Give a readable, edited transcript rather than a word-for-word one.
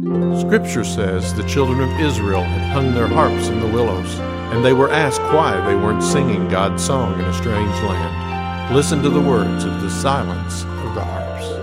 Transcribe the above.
Scripture says the children of Israel had hung their harps in the willows, and they were asked why they weren't singing God's song in a strange land. Listen to the words of the silence of the harps.